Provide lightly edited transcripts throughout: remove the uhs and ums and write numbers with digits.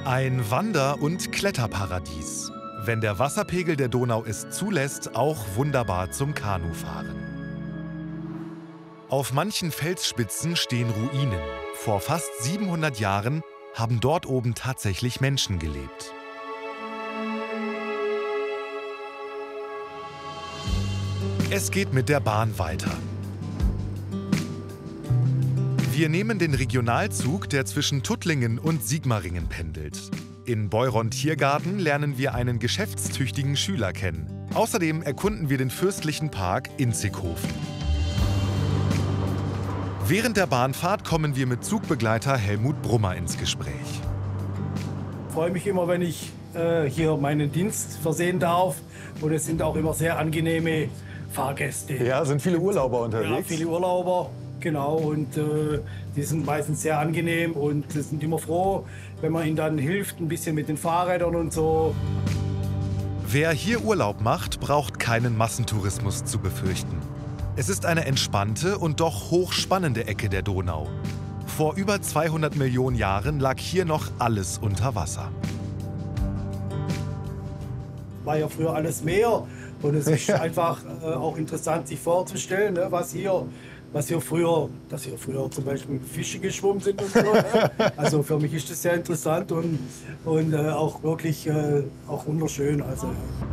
Ein Wander- und Kletterparadies. Wenn der Wasserpegel der Donau es zulässt, auch wunderbar zum Kanufahren. Auf manchen Felsspitzen stehen Ruinen. Vor fast 700 Jahren haben dort oben tatsächlich Menschen gelebt. Es geht mit der Bahn weiter. Wir nehmen den Regionalzug, der zwischen Tuttlingen und Sigmaringen pendelt. In Beuron-Tiergarten lernen wir einen geschäftstüchtigen Schüler kennen. Außerdem erkunden wir den fürstlichen Park Inzighofen. Während der Bahnfahrt kommen wir mit Zugbegleiter Helmut Brummer ins Gespräch. Ich freue mich immer, wenn ich hier meinen Dienst versehen darf. Und es sind auch immer sehr angenehme Fahrgäste. Ja, sind viele Urlauber unterwegs? Ja, viele Urlauber, genau. Und die sind meistens sehr angenehm und sind immer froh, wenn man ihnen dann hilft, ein bisschen mit den Fahrrädern und so. Wer hier Urlaub macht, braucht keinen Massentourismus zu befürchten. Es ist eine entspannte und doch hochspannende Ecke der Donau. Vor über 200 Millionen Jahren lag hier noch alles unter Wasser. War ja früher alles Meer und es ist einfach auch interessant, sich vorzustellen, ne, dass hier früher zum Beispiel Fische geschwommen sind und so. Ne? Also für mich ist das sehr interessant und auch wirklich auch wunderschön. Also.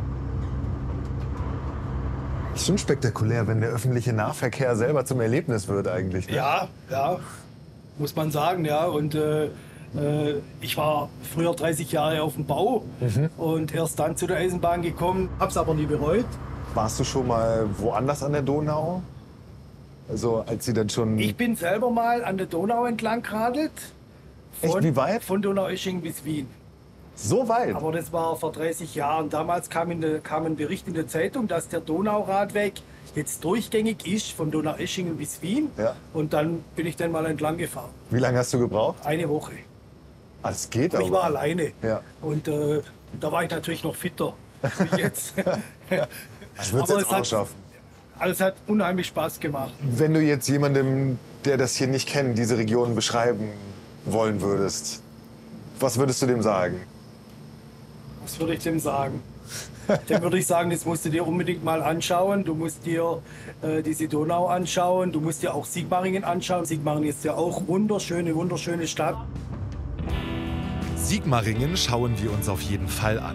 Das ist schon spektakulär, wenn der öffentliche Nahverkehr selber zum Erlebnis wird eigentlich. Ne? Ja, muss man sagen, ja. Und ich war früher 30 Jahre auf dem Bau und erst dann zu der Eisenbahn gekommen, hab's aber nie bereut. Warst du schon mal woanders an der Donau? Also als sie dann schon... Ich bin selber mal an der Donau entlang geradelt. Echt, wie weit? Von Donaueschingen bis Wien. So weit? Aber das war vor 30 Jahren. Damals kam ein Bericht in der Zeitung, dass der Donauradweg jetzt durchgängig ist, von Donaueschingen bis Wien. Ja. Und dann bin ich dann mal entlang gefahren. Wie lange hast du gebraucht? Eine Woche. Ah, das geht Aber aber. ich war alleine. Ja. Und da war ich natürlich noch fitter wie jetzt. Ich würde es jetzt auch schaffen. Also es hat unheimlich Spaß gemacht. Wenn du jetzt jemandem, der das hier nicht kennt, diese Region beschreiben wollen würdest, was würdest du dem sagen? Was würde ich dem sagen? Dem würde ich sagen, das musst du dir unbedingt mal anschauen. Du musst dir diese Donau anschauen. Du musst dir auch Sigmaringen anschauen. Sigmaringen ist ja auch wunderschöne Stadt. Sigmaringen schauen wir uns auf jeden Fall an.